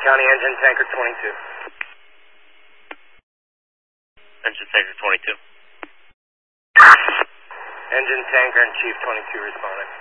County Engine Tanker 22. Engine Tanker 22. Engine Tanker and Chief 22 responding.